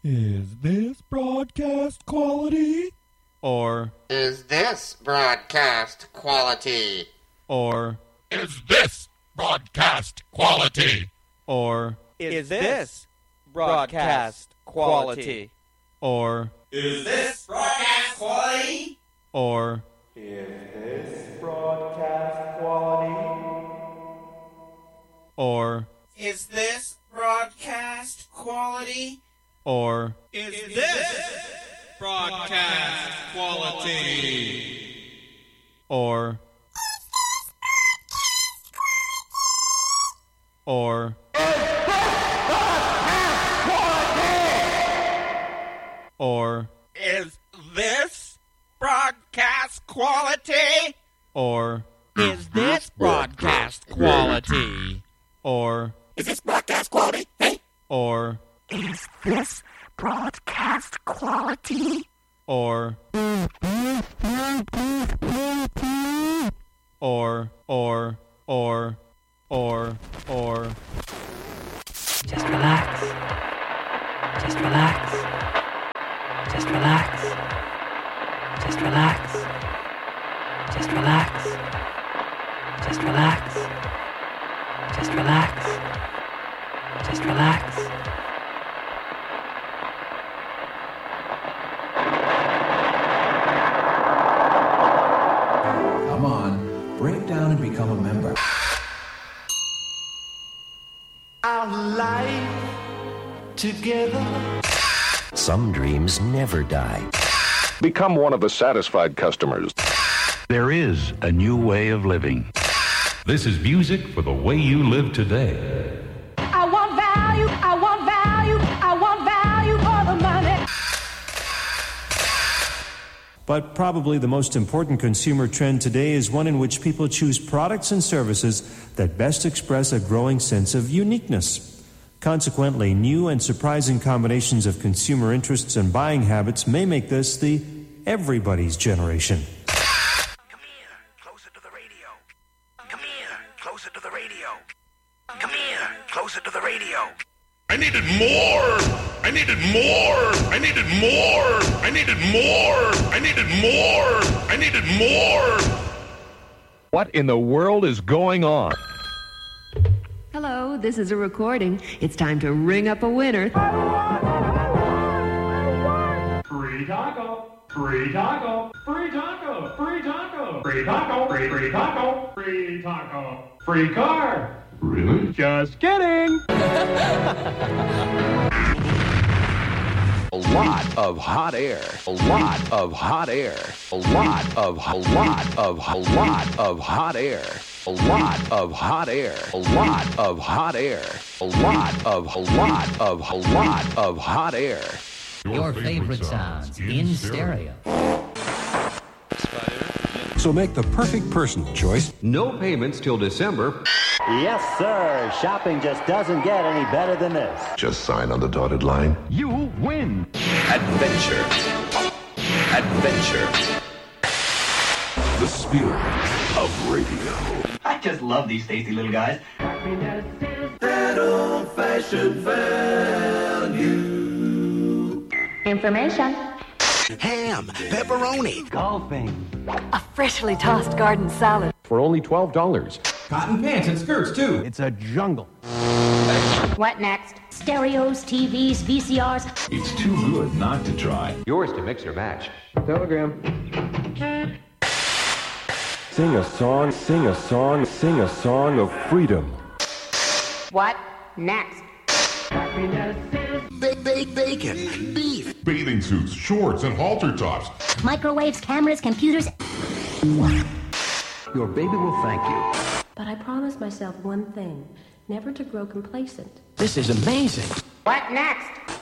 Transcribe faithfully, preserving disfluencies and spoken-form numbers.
Is this broadcast quality? Or is this broadcast quality? Or is this broadcast quality? Or is this broadcast quality? Or is this broadcast quality? Or is this broadcast quality? Or is this broadcast quality? Or is this broadcast quality? Or Or Or is this broadcast quality? Or is this broadcast quality? Or is this broadcast quality? Hey? Or is this broadcast quality? Or Or Or Or Or Or Just relax. Just relax. Just relax. Just relax. Just relax. Just relax. Just relax. Just relax. Come on, break down and become a member. Our life together. Some dreams never die. Become one of the satisfied customers. There is a new way of living. This is music for the way you live today. I want value, I want value, I want value for the money. But probably the most important consumer trend today is one in which people choose products and services that best express a growing sense of uniqueness. Consequently, new and surprising combinations of consumer interests and buying habits may make this the everybody's generation. Come here, closer to the radio. Come here, closer to the radio. Come here, closer to the radio. I needed more! I needed more! I needed more! I needed more! I needed more! I needed more! What in the world is going on? Hello, this is a recording. It's time to ring up a winner. Free taco, free taco, free taco, free taco, free taco, free free taco, free taco, free car. Really? Just kidding. A lot of hot air. A lot of hot air. A lot of a lot of a lot of hot air. A lot of hot air. A lot of hot air. A lot of a lot of a lot of hot air. Your favorite sounds in stereo. So make the perfect personal choice. No payments till December. Yes, sir. Shopping just doesn't get any better than this. Just sign on the dotted line. You win. Adventure. Adventure. The spirit of radio. I just love these tasty little guys. That old-fashioned value. Information. Ham, pepperoni, golfing, a freshly tossed garden salad. For only twelve dollars. Cotton pants and skirts, too. It's a jungle. What next? Stereos, T Vs, V C Rs. It's too good not to try. Yours to mix or match. Telegram. Sing a song, sing a song, sing a song of freedom. What next? ba- ba- bacon, beef. Bathing suits, shorts, and halter tops. Microwaves, cameras, computers. Your baby will thank you. But I promised myself one thing, never to grow complacent. This is amazing. What next?